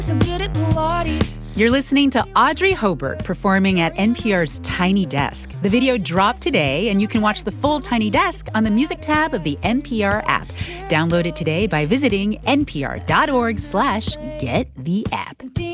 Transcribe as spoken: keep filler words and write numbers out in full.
So get it, Pilates. You're listening to Audrey Hobart performing at N P R's Tiny Desk. The video dropped today, and you can watch the full Tiny Desk on the music tab of the N P R app. Download it today by visiting npr.org slash get the app.